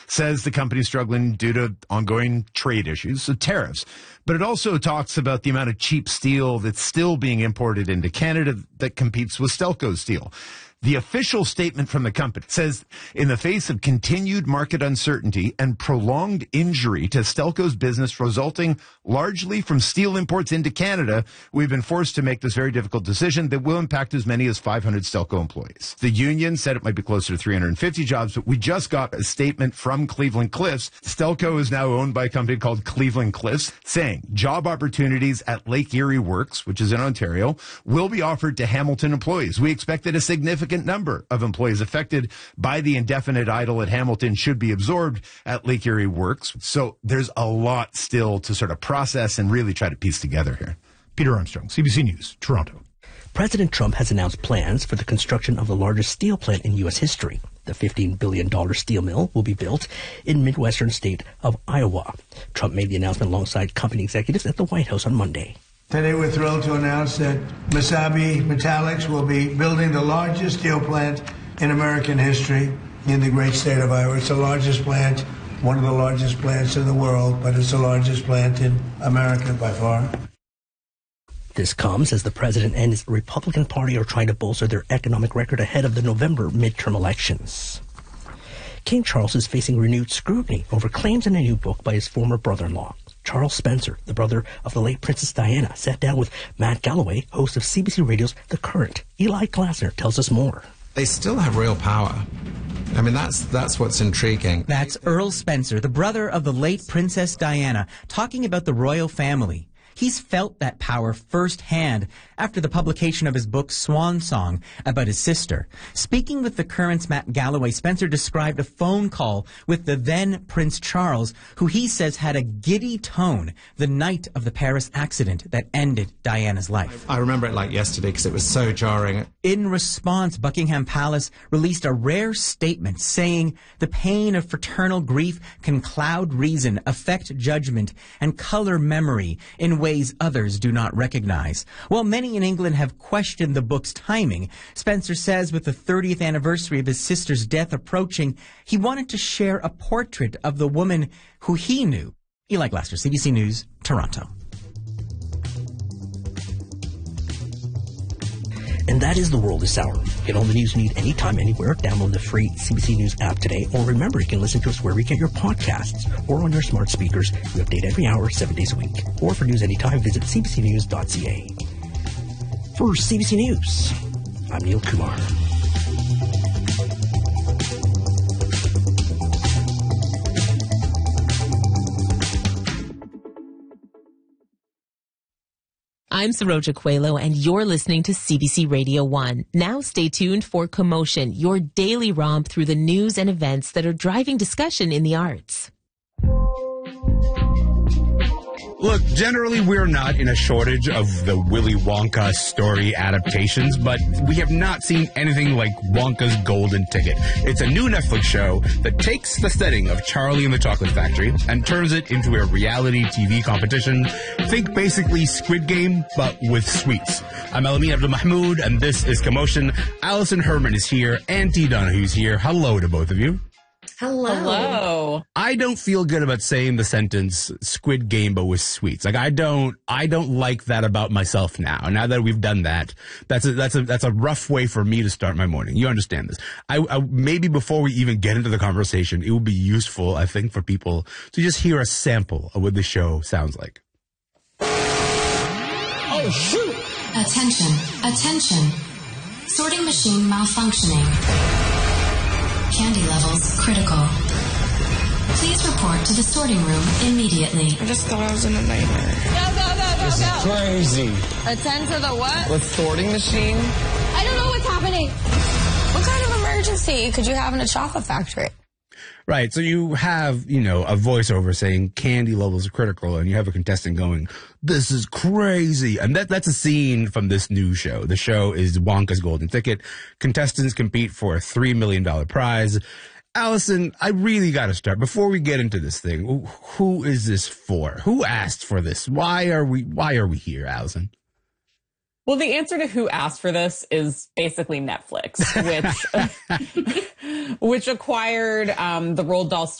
says the company's struggling due to ongoing trade issues, so tariffs. But it also talks about the amount of cheap steel that's still being imported into Canada that competes with Stelco's steel. The official statement from the company says, in the face of continued market uncertainty and prolonged injury to Stelco's business resulting largely from steel imports into Canada, we've been forced to make this very difficult decision that will impact as many as 500 Stelco employees. The union said it might be closer to 350 jobs, but we just got a statement from Cleveland Cliffs. Stelco is now owned by a company called Cleveland Cliffs, saying job opportunities at Lake Erie Works, which is in Ontario, will be offered to Hamilton employees. We expect that a significant number of employees affected by the indefinite idle at Hamilton should be absorbed at Lake Erie Works. So there's a lot still to sort of process and really try to piece together here. Peter Armstrong, CBC News, Toronto. President Trump has announced plans for the construction of the largest steel plant in U.S. history. The $15 billion steel mill will be built in Midwestern state of Iowa. Trump made the announcement alongside company executives at the White House on Monday. Today we're thrilled to announce that Mesabi Metallics will be building the largest steel plant in American history in the great state of Iowa. It's the largest plant, one of the largest plants in the world, but it's the largest plant in America by far. This comes as the president and his Republican Party are trying to bolster their economic record ahead of the November midterm elections. King Charles is facing renewed scrutiny over claims in a new book by his former brother-in-law. Charles Spencer, the brother of the late Princess Diana, sat down with Matt Galloway, host of CBC Radio's The Current. Eli Glasner tells us more. They still have real power. I mean, that's what's intriguing. That's Earl Spencer, the brother of the late Princess Diana, talking about the royal family. He's felt that power firsthand after the publication of his book Swan Song about his sister. Speaking with The Current's Matt Galloway, Spencer described a phone call with the then Prince Charles, who he says had a giddy tone the night of the Paris accident that ended Diana's life. I remember it like yesterday because it was so jarring. In response, Buckingham Palace released a rare statement saying the pain of fraternal grief can cloud reason, affect judgment, and color memory in ways others do not recognize. While many in England have questioned the book's timing, Spencer says with the 30th anniversary of his sister's death approaching, he wanted to share a portrait of the woman who he knew. Eli Glasner, CBC News, Toronto. And that is the world this hour. Get all the news you need anytime, anywhere. Download the free CBC News app today. Or remember, you can listen to us wherever you get your podcasts or on your smart speakers. We update every hour, 7 days a week. Or for news anytime, visit cbcnews.ca. For CBC News, I'm Neil Kumar. I'm Saroja Coelho, and you're listening to CBC Radio 1. Now stay tuned for Commotion, your daily romp through the news and events that are driving discussion in the arts. Look, generally we're not in a shortage of the Willy Wonka story adaptations, but we have not seen anything like Wonka's Golden Ticket. It's a new Netflix show that takes the setting of Charlie and the Chocolate Factory and turns it into a reality TV competition. Think basically Squid Game, but with sweets. I'm Alamin Abdul Mahmoud, and this is Commotion. Allison Herman is here, and T. Donahue's here. Hello to both of you. Hello. I don't feel good about saying the sentence Squid Game but with sweets. Like I don't like that about myself now. Now that we've done that, that's a rough way for me to start my morning. You understand this. I maybe before we even get into the conversation, it would be useful, I think, for people to just hear a sample of what the show sounds like. Oh, shoot. Attention. Sorting machine malfunctioning. Candy levels critical. Please report to the sorting room immediately. I just thought I was in a nightmare. Go. This is crazy. Attend to the what? The sorting machine? I don't know what's happening. What kind of emergency could you have in a chocolate factory? Right. So you have, a voiceover saying candy levels are critical, and you have a contestant going, this is crazy. And that's a scene from this new show. The show is Wonka's Golden Ticket. Contestants compete for a $3 million prize. Allison, I really got to start. Before we get into this thing, who is this for? Who asked for this? Why are we here, Allison? Well, the answer to who asked for this is basically Netflix, which acquired the Roald Dahl